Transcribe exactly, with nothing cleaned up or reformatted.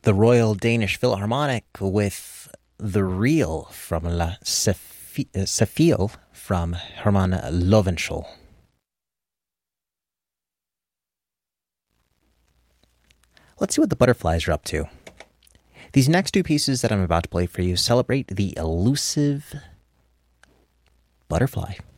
the Royal Danish Philharmonic with The Reel from La Saffiel from Herman Lovenschul. Let's see what the Butterflies are up to. These next two pieces that I'm about to play for you celebrate the elusive butterfly.